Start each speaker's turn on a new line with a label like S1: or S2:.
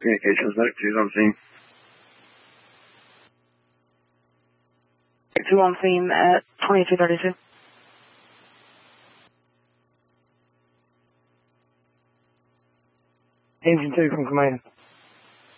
S1: communications, medic 2's on scene.
S2: 2 on scene at 2232.
S3: Engine 2 from command.